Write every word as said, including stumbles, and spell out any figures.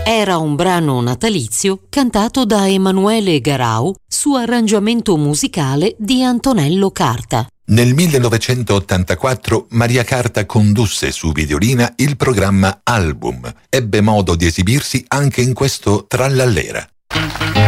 Era un brano natalizio cantato da Emanuele Garau su arrangiamento musicale di Antonello Carta. Nel millenovecentottantaquattro Maria Carta condusse su Videolina il programma Album. Ebbe modo di esibirsi anche in questo Trallallera.